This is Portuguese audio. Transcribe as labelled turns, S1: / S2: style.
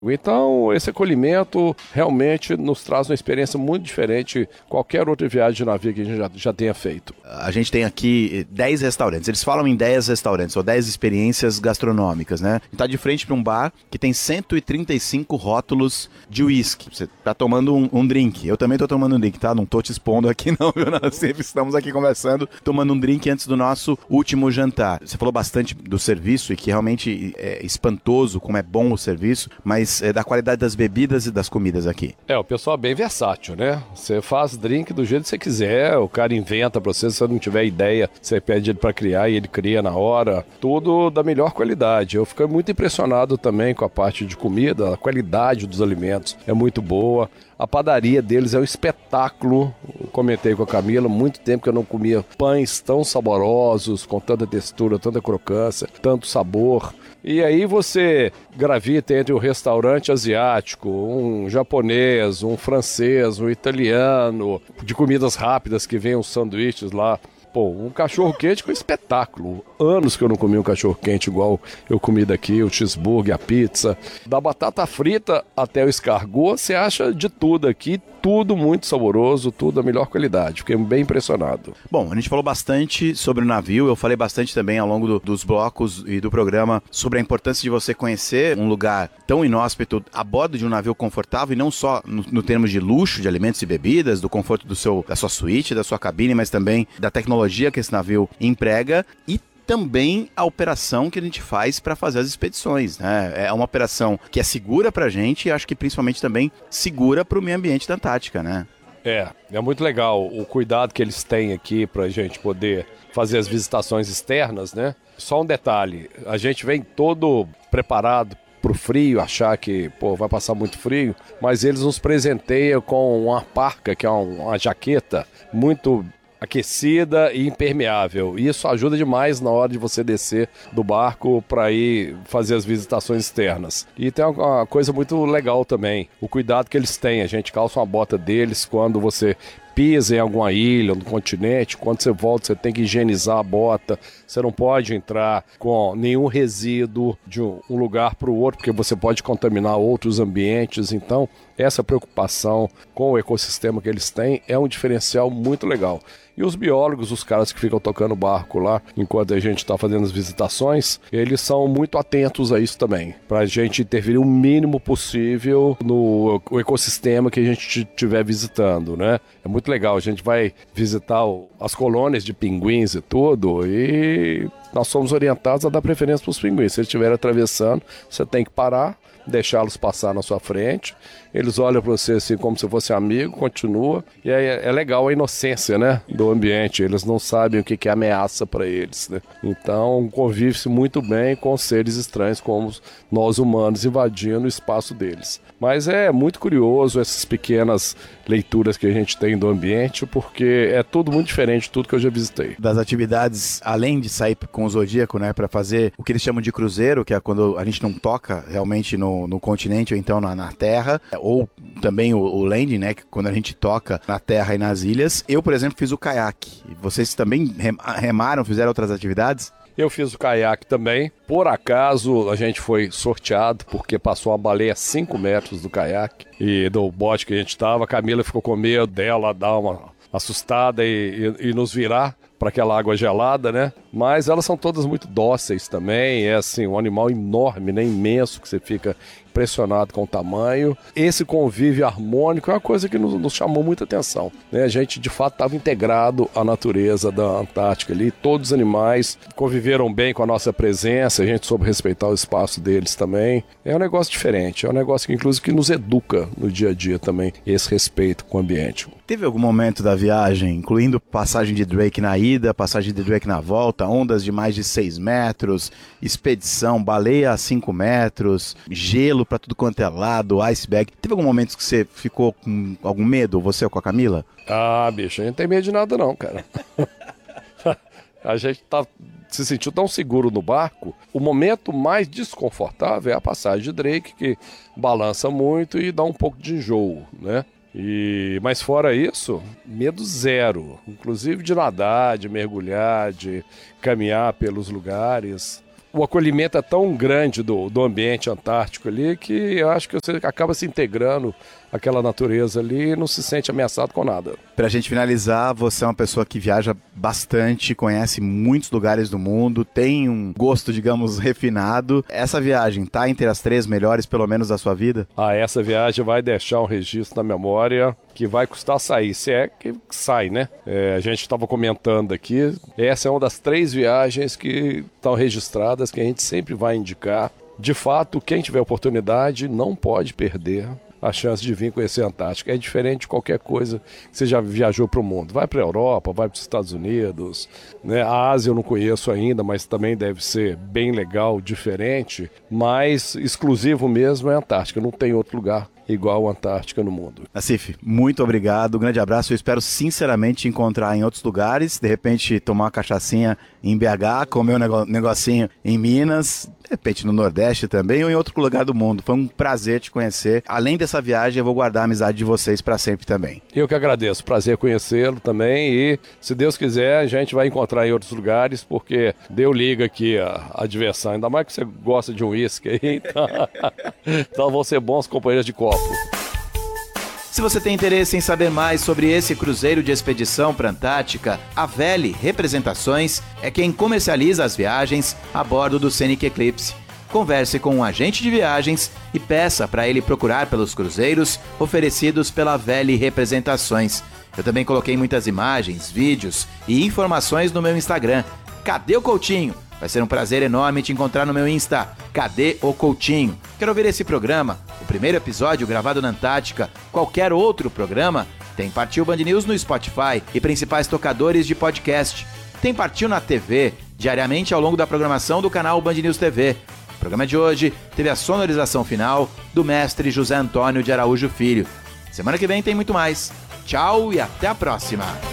S1: Então, esse acolhimento realmente nos traz uma experiência muito diferente de qualquer outra viagem de navio que a gente já tenha feito.
S2: A gente tem aqui 10 restaurantes. Eles falam em 10 restaurantes, ou 10 experiências gastronômicas, né? Tá de frente para um bar que tem 135 rótulos de uísque. Você tá tomando um drink. Eu também tô tomando um drink, tá? Não tô te expondo aqui não, viu? Nós sempre estamos aqui conversando, tomando um drink antes do nosso último jantar. Você falou bastante do serviço e que realmente é espantoso como é bom o serviço, mas da qualidade das bebidas e das comidas aqui.
S1: O pessoal é bem versátil, né? Você faz drink do jeito que você quiser, o cara inventa pra você, se você não tiver ideia, você pede ele pra criar e ele cria na hora. Tudo da melhor qualidade. Eu fiquei muito impressionado também com a parte de comida, a qualidade dos alimentos é muito boa. A padaria deles é um espetáculo. Eu comentei com a Camila, muito tempo que eu não comia pães tão saborosos, com tanta textura, tanta crocância, tanto sabor. E aí você gravita entre um restaurante asiático, um japonês, um francês, um italiano, de comidas rápidas que vem os sanduíches lá. Um cachorro-quente com espetáculo. Anos que eu não comi um cachorro-quente igual eu comi daqui, o cheeseburger, a pizza. Da batata frita até o escargot, você acha de tudo aqui, tudo muito saboroso, tudo da melhor qualidade. Fiquei bem impressionado.
S2: Bom, a gente falou bastante sobre o navio, eu falei bastante também ao longo dos blocos e do programa sobre a importância de você conhecer um lugar tão inóspito a bordo de um navio confortável, e não só no termos de luxo, de alimentos e bebidas, do conforto da sua suíte, da sua cabine, mas também da tecnologia que esse navio emprega e também a operação que a gente faz para fazer as expedições, né? É uma operação que é segura pra gente e acho que principalmente também segura para o meio ambiente da Antártica, né?
S1: É muito legal o cuidado que eles têm aqui pra gente poder fazer as visitações externas, né? Só um detalhe, a gente vem todo preparado pro frio, achar que, vai passar muito frio, mas eles nos presenteiam com uma parca, que é uma jaqueta muito aquecida e impermeável. Isso ajuda demais na hora de você descer do barco para ir fazer as visitações externas. E tem uma coisa muito legal também, o cuidado que eles têm. A gente calça uma bota deles quando você pisa em alguma ilha, no continente, quando você volta você tem que higienizar a bota, você não pode entrar com nenhum resíduo de um lugar para o outro, porque você pode contaminar outros ambientes. Então essa preocupação com o ecossistema que eles têm é um diferencial muito legal. E os biólogos, os caras que ficam tocando barco lá, enquanto a gente está fazendo as visitações, eles são muito atentos a isso também, para a gente interferir o mínimo possível no ecossistema que a gente estiver visitando, né? É muito legal, a gente vai visitar as colônias de pinguins e tudo, e nós somos orientados a dar preferência para os pinguins. Se eles estiverem atravessando, você tem que parar, deixá-los passar na sua frente. Eles olham para você assim como se fosse amigo, continua. E aí é legal a inocência, né, do ambiente. Eles não sabem o que é ameaça para eles, né? Então convive-se muito bem com seres estranhos como nós humanos invadindo o espaço deles. Mas é muito curioso essas pequenas leituras que a gente tem do ambiente, porque é tudo muito diferente de tudo que eu já visitei.
S2: Das atividades, além de sair com o Zodíaco, né, para fazer o que eles chamam de cruzeiro, que é quando a gente não toca realmente no continente ou então na terra, ou também o landing, né, que quando a gente toca na terra e nas ilhas. Eu, por exemplo, fiz o caiaque. Vocês também remaram, fizeram outras atividades?
S1: Eu fiz o caiaque também. Por acaso, a gente foi sorteado, porque passou uma baleia a 5 metros do caiaque e do bote que a gente estava. A Camila ficou com medo dela dar uma assustada e nos virar para aquela água gelada, né? Mas elas são todas muito dóceis também. É assim, um animal enorme, né? Imenso, que você fica impressionado com o tamanho. Esse convívio harmônico é uma coisa que nos chamou muita atenção, né? A gente de fato estava integrado à natureza da Antártica ali, todos os animais conviveram bem com a nossa presença, a gente soube respeitar o espaço deles também. É um negócio diferente, é um negócio que inclusive que nos educa no dia a dia também, esse respeito com o ambiente.
S2: Teve algum momento da viagem, incluindo passagem de Drake na ida, passagem de Drake na volta, ondas de mais de 6 metros, expedição, baleia a 5 metros, gelo pra tudo quanto é lado, iceberg. Teve algum momento que você ficou com algum medo, você ou com a Camila?
S1: Ah, bicho, a gente não tem medo de nada não, cara. A gente se sentiu tão seguro no barco. O momento mais desconfortável é a passagem de Drake, que balança muito e dá um pouco de enjoo, né? Mas fora isso, medo zero, inclusive de nadar, de mergulhar, de caminhar pelos lugares. o acolhimento é tão grande do ambiente antártico ali que eu acho que você acaba se integrando àquela natureza ali e não se sente ameaçado com nada.
S2: Pra gente finalizar, você é uma pessoa que viaja bastante, conhece muitos lugares do mundo, tem um gosto, digamos, refinado. Essa viagem tá entre as 3 melhores, pelo menos, da sua vida?
S1: Essa viagem vai deixar um registro na memória que vai custar sair, se é que sai, né? A gente estava comentando aqui, essa é uma das 3 viagens que estão registradas, que a gente sempre vai indicar. De fato, quem tiver oportunidade não pode perder a chance de vir conhecer a Antártica. É diferente de qualquer coisa que você já viajou para o mundo. Vai para a Europa, vai para os Estados Unidos, né? A Ásia eu não conheço ainda, mas também deve ser bem legal, diferente. Mas exclusivo mesmo é a Antártica, não tem outro lugar igual a Antártica no mundo.
S2: Nassif, muito obrigado, um grande abraço. Eu espero sinceramente te encontrar em outros lugares, de repente tomar uma cachaçinha em BH, comer um negocinho em Minas, de repente no Nordeste também ou em outro lugar do mundo. Foi um prazer te conhecer. Além dessa viagem, eu vou guardar a amizade de vocês para sempre também.
S1: Eu que agradeço, prazer conhecê-lo também e, se Deus quiser, a gente vai encontrar em outros lugares, porque deu liga aqui a diversão, ainda mais que você gosta de um uísque aí, então vão ser bons companheiros de copo.
S2: Se você tem interesse em saber mais sobre esse cruzeiro de expedição para a Antártica, a Veli Representações é quem comercializa as viagens a bordo do Scenic Eclipse. Converse com um agente de viagens e peça para ele procurar pelos cruzeiros oferecidos pela Veli Representações. Eu também coloquei muitas imagens, vídeos e informações no meu Instagram. Cadê o Coutinho? Vai ser um prazer enorme te encontrar no meu Insta. Cadê o Coutinho? Quer ouvir esse programa, o primeiro episódio gravado na Antártica, qualquer outro programa? Tem Partiu Band News no Spotify e principais tocadores de podcast. Tem Partiu na TV, diariamente ao longo da programação do canal Band News TV. O programa de hoje teve a sonorização final do mestre José Antônio de Araújo Filho. Semana que vem tem muito mais. Tchau e até a próxima!